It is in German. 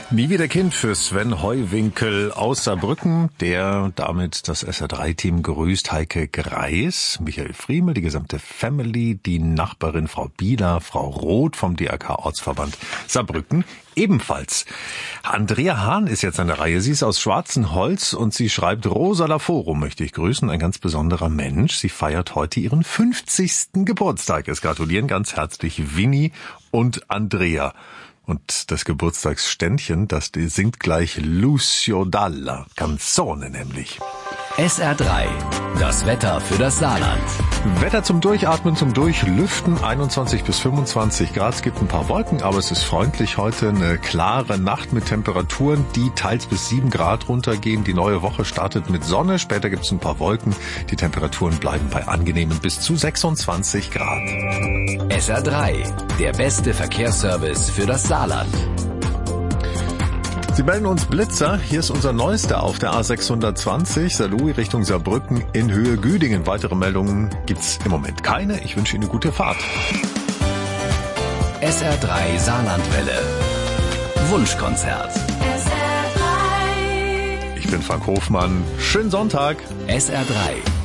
Nie wieder Kind für Sven Heuwinkel aus Saarbrücken, der damit das SR3-Team grüßt. Heike Greis, Michael Friemel, die gesamte Family, die Nachbarin Frau Bieler, Frau Roth vom DRK-Ortsverband Saarbrücken ebenfalls. Andrea Hahn ist jetzt an der Reihe. Sie ist aus Schwarzenholz und sie schreibt, Rosa Laforum möchte ich grüßen, ein ganz besonderer Mensch. Sie feiert heute ihren 50. Geburtstag. Es gratulieren ganz herzlich Winnie und Andrea. Und das Geburtstagsständchen, das singt gleich Lucio Dalla, Canzone nämlich. SR3, das Wetter für das Saarland. Wetter zum Durchatmen, zum Durchlüften, 21 bis 25 Grad. Es gibt ein paar Wolken, aber es ist freundlich heute. Eine klare Nacht mit Temperaturen, die teils bis 7 Grad runtergehen. Die neue Woche startet mit Sonne. Später gibt es ein paar Wolken. Die Temperaturen bleiben bei angenehmen bis zu 26 Grad. SR3, der beste Verkehrsservice für das Saarland. Sie melden uns Blitzer. Hier ist unser neuester auf der A620, Saarlouis Richtung Saarbrücken in Höhe Güdingen. Weitere Meldungen gibt's im Moment keine. Ich wünsche Ihnen eine gute Fahrt. SR3 Saarlandwelle. Wunschkonzert. Ich bin Frank Hofmann. Schönen Sonntag. SR3.